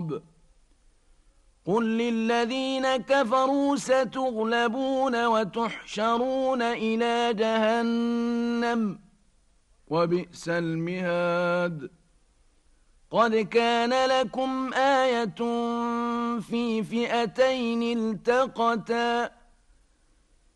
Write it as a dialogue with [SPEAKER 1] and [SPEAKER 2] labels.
[SPEAKER 1] الخطاب قل للذين كفروا ستغلبون وتحشرون إلى جهنم وبئس المهاد قد كان لكم آية في فئتين التقتا